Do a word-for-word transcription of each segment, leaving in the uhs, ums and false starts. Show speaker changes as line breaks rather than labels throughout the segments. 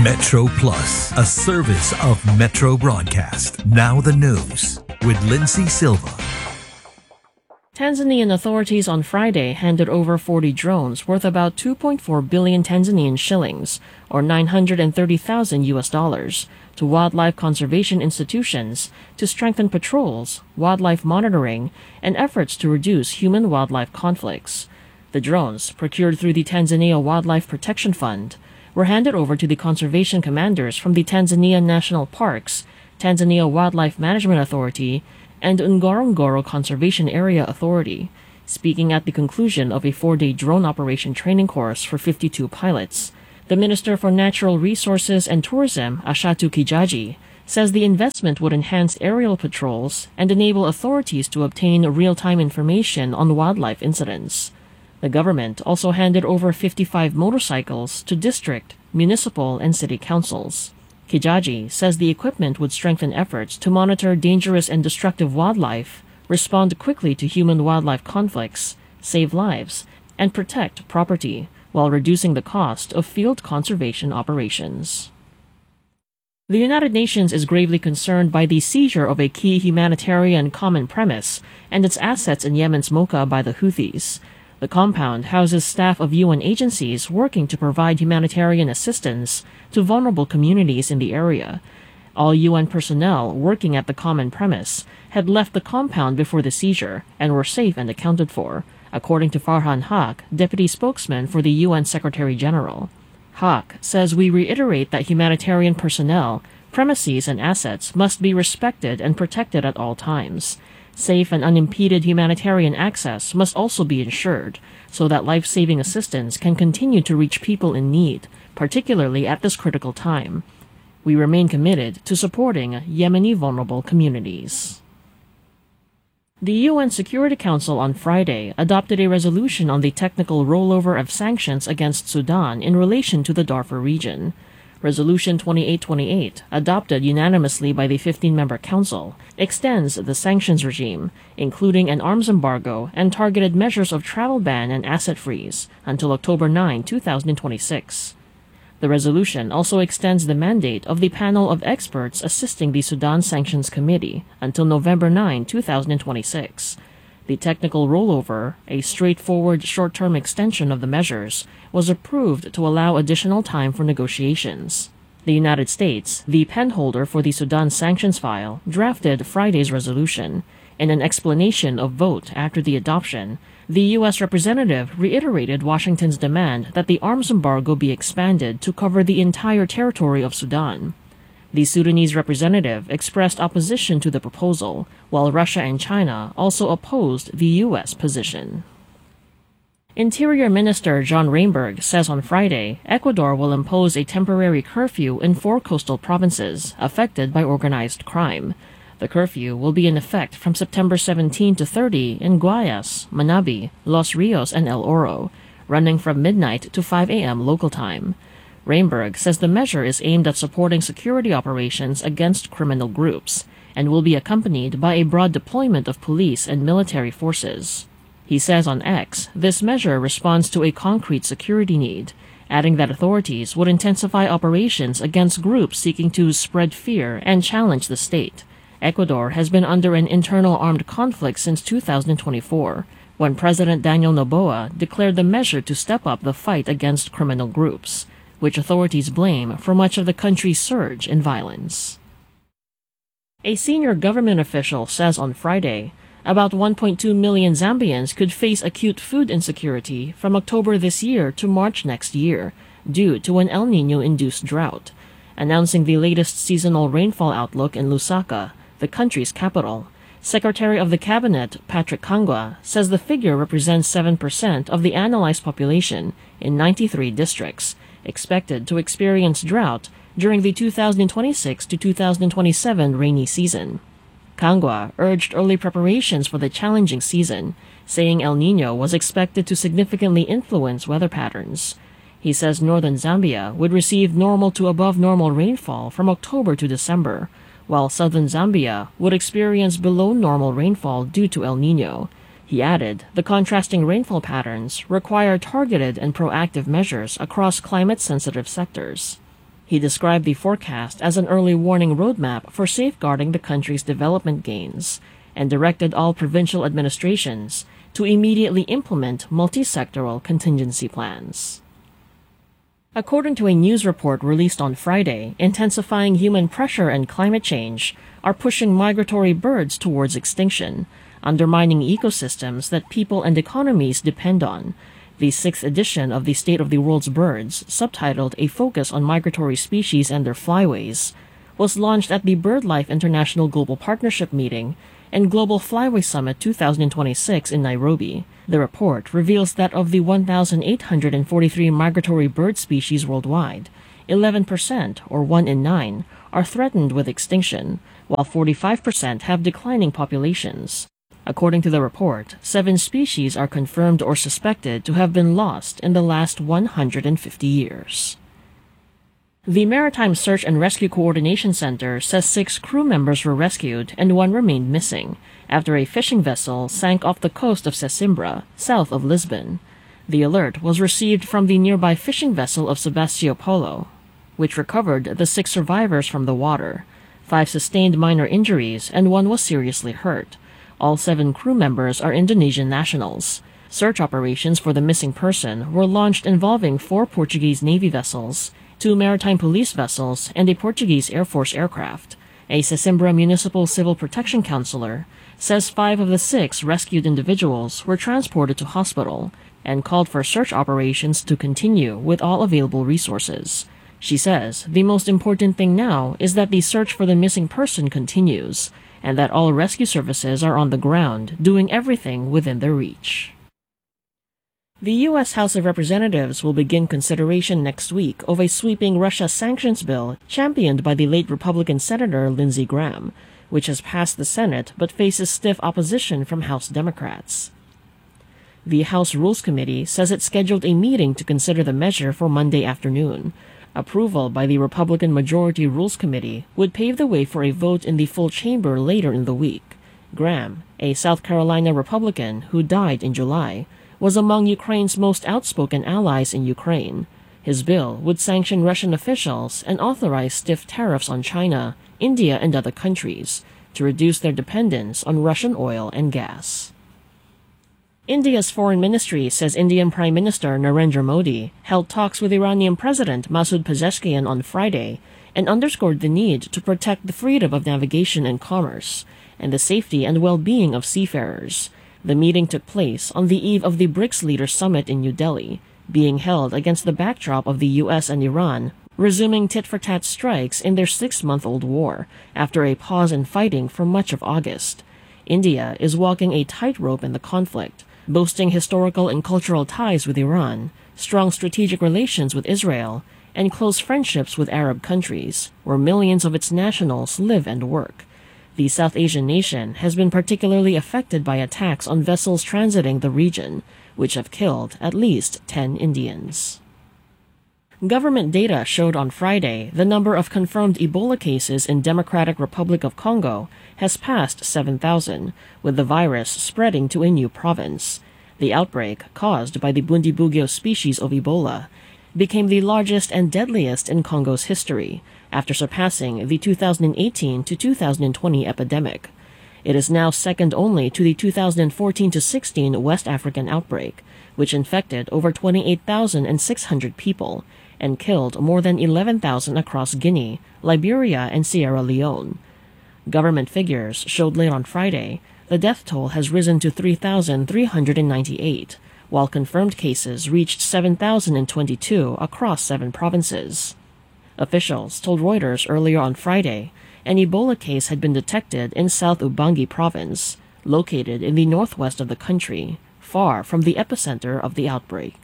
Metro Plus, a service of Metro Broadcast. Now the news with Lindsay Silva.
Tanzanian authorities on Friday handed over forty drones worth about two point four billion Tanzanian shillings, or nine hundred thirty thousand U S dollars, to wildlife conservation institutions to strengthen patrols, wildlife monitoring, and efforts to reduce human-wildlife conflicts. The drones, procured through the Tanzania Wildlife Protection Fund, were handed over to the conservation commanders from the Tanzania National Parks, Tanzania Wildlife Management Authority, and Ngorongoro Conservation Area Authority, speaking at the conclusion of a four-day drone operation training course for fifty-two pilots. The Minister for Natural Resources and Tourism, Ashatu Kijaji, says the investment would enhance aerial patrols and enable authorities to obtain real-time information on wildlife incidents. The government also handed over fifty-five motorcycles to district, municipal, and city councils. Kijaji says the equipment would strengthen efforts to monitor dangerous and destructive wildlife, respond quickly to human-wildlife conflicts, save lives, and protect property, while reducing the cost of field conservation operations. The United Nations is gravely concerned by the seizure of a key humanitarian common premise and its assets in Yemen's Mocha by the Houthis. The compound houses staff of U N agencies working to provide humanitarian assistance to vulnerable communities in the area. All U N personnel working at the common premise had left the compound before the seizure and were safe and accounted for, according to Farhan Haq, deputy spokesman for the U N Secretary-General. Haq says we reiterate that humanitarian personnel, premises, and assets must be respected and protected at all times. Safe and unimpeded humanitarian access must also be ensured so that life-saving assistance can continue to reach people in need, particularly at this critical time. We remain committed to supporting Yemeni vulnerable communities. The U N Security Council on Friday adopted a resolution on the technical rollover of sanctions against Sudan in relation to the Darfur region. Resolution twenty-eight twenty-eight, adopted unanimously by the fifteen-member Council, extends the sanctions regime, including an arms embargo and targeted measures of travel ban and asset freeze, until October ninth, two thousand twenty-six. The resolution also extends the mandate of the panel of experts assisting the Sudan Sanctions Committee until November ninth, two thousand twenty-six. The technical rollover, a straightforward short-term extension of the measures, was approved to allow additional time for negotiations. The United States, the penholder for the Sudan sanctions file, drafted Friday's resolution. In an explanation of vote after the adoption, the U S representative reiterated Washington's demand that the arms embargo be expanded to cover the entire territory of Sudan. The Sudanese representative expressed opposition to the proposal, while Russia and China also opposed the U S position. Interior Minister John Rainberg says on Friday Ecuador will impose a temporary curfew in four coastal provinces affected by organized crime. The curfew will be in effect from September seventeenth to thirtieth in Guayas, Manabi, Los Rios, and El Oro, running from midnight to five a.m. local time. Rainberg says the measure is aimed at supporting security operations against criminal groups and will be accompanied by a broad deployment of police and military forces. He says on X, this measure responds to a concrete security need, adding that authorities would intensify operations against groups seeking to spread fear and challenge the state. Ecuador has been under an internal armed conflict since two thousand twenty-four, when President Daniel Noboa declared the measure to step up the fight against criminal groups, which authorities blame for much of the country's surge in violence. A senior government official says on Friday about one point two million Zambians could face acute food insecurity from October this year to March next year due to an El Niño-induced drought. Announcing the latest seasonal rainfall outlook in Lusaka, the country's capital, Secretary of the Cabinet Patrick Kangwa says the figure represents seven percent of the analyzed population in ninety-three districts, expected to experience drought during the two thousand twenty-six to two thousand twenty-seven rainy season. Kangwa urged early preparations for the challenging season, saying El Niño was expected to significantly influence weather patterns. He says northern Zambia would receive normal to above normal rainfall from October to December, while southern Zambia would experience below normal rainfall due to El Niño. He added, the contrasting rainfall patterns require targeted and proactive measures across climate-sensitive sectors. He described the forecast as an early warning roadmap for safeguarding the country's development gains and directed all provincial administrations to immediately implement multi-sectoral contingency plans. According to a news report released on Friday, intensifying human pressure and climate change are pushing migratory birds towards extinction, undermining ecosystems that people and economies depend on. The sixth edition of the State of the World's Birds, subtitled A Focus on Migratory Species and Their Flyways, was launched at the BirdLife International Global Partnership Meeting and Global Flyway Summit twenty twenty-six in Nairobi. The report reveals that of the one thousand eight hundred forty-three migratory bird species worldwide, eleven percent, or one in nine, are threatened with extinction, while forty-five percent have declining populations. According to the report, seven species are confirmed or suspected to have been lost in the last one hundred fifty years. The Maritime Search and Rescue Coordination Center says six crew members were rescued and one remained missing after a fishing vessel sank off the coast of Sesimbra, south of Lisbon. The alert was received from the nearby fishing vessel of Sebastopolo, which recovered the six survivors from the water. Five sustained minor injuries and one was seriously hurt. All seven crew members are Indonesian nationals. Search operations for the missing person were launched involving four Portuguese Navy vessels, two maritime police vessels, and a Portuguese Air Force aircraft. A Sesimbra Municipal Civil Protection Counselor says five of the six rescued individuals were transported to hospital and called for search operations to continue with all available resources. She says the most important thing now is that the search for the missing person continues, and that all rescue services are on the ground, doing everything within their reach. The U S House of Representatives will begin consideration next week of a sweeping Russia sanctions bill championed by the late Republican Senator Lindsey Graham, which has passed the Senate but faces stiff opposition from House Democrats. The House Rules Committee says it scheduled a meeting to consider the measure for Monday afternoon. Approval by the Republican Majority Rules Committee would pave the way for a vote in the full chamber later in the week. Graham, a South Carolina Republican who died in July, was among Ukraine's most outspoken allies in Ukraine. His bill would sanction Russian officials and authorize stiff tariffs on China, India, and other countries to reduce their dependence on Russian oil and gas. India's foreign ministry says Indian Prime Minister Narendra Modi held talks with Iranian President Masoud Pezeshkian on Friday and underscored the need to protect the freedom of navigation and commerce and the safety and well-being of seafarers. The meeting took place on the eve of the BRICS Leaders Summit in New Delhi, being held against the backdrop of the U S and Iran resuming tit-for-tat strikes in their six-month-old war after a pause in fighting for much of August. India is walking a tightrope in the conflict, boasting historical and cultural ties with Iran, strong strategic relations with Israel, and close friendships with Arab countries, where millions of its nationals live and work. The South Asian nation has been particularly affected by attacks on vessels transiting the region, which have killed at least ten Indians. Government data showed on Friday the number of confirmed Ebola cases in Democratic Republic of Congo has passed seven thousand, with the virus spreading to a new province. The outbreak, caused by the Bundibugyo species of Ebola, became the largest and deadliest in Congo's history, after surpassing the two thousand eighteen to two thousand twenty epidemic. It is now second only to the two thousand fourteen to sixteen West African outbreak, which infected over twenty-eight thousand six hundred people and killed more than eleven thousand across Guinea, Liberia, and Sierra Leone. Government figures showed late on Friday the death toll has risen to three thousand three hundred ninety-eight, while confirmed cases reached seven thousand twenty-two across seven provinces. Officials told Reuters earlier on Friday an Ebola case had been detected in South Ubangi province, located in the northwest of the country, far from the epicenter of the outbreak.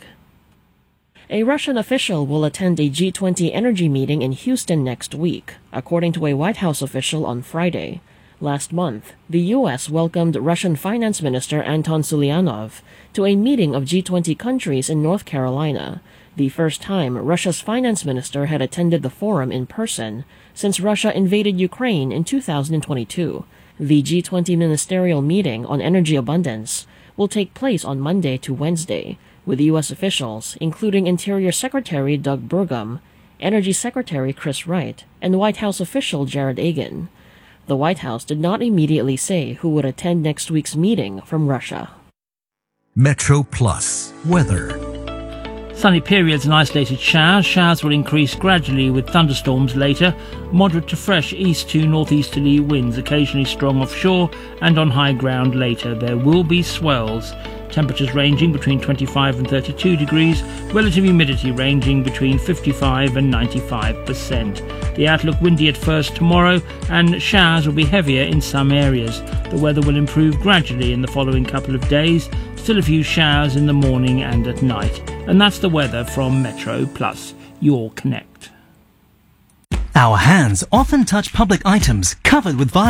A Russian official will attend a G twenty energy meeting in Houston next week, according to a White House official on Friday. Last month, the U S welcomed Russian Finance Minister Anton Sulianov to a meeting of G twenty countries in North Carolina, the first time Russia's finance minister had attended the forum in person since Russia invaded Ukraine in two thousand twenty-two. The G twenty ministerial meeting on energy abundance will take place on Monday to Wednesday, with U S officials, including Interior Secretary Doug Burgum, Energy Secretary Chris Wright, and White House official Jared Agin. The White House did not immediately say who would attend next week's meeting from Russia.
Metro Plus weather.
Sunny periods and isolated showers. Showers will increase gradually with thunderstorms later. Moderate to fresh east to northeasterly winds, occasionally strong offshore and on high ground later. There will be swells. Temperatures ranging between twenty-five and thirty-two degrees. Relative humidity ranging between fifty-five and ninety-five percent. The outlook windy at first tomorrow, and showers will be heavier in some areas. The weather will improve gradually in the following couple of days. Still a few showers in the morning and at night. And that's the weather from Metro Plus, your connect.
Our hands often touch public items covered with viruses.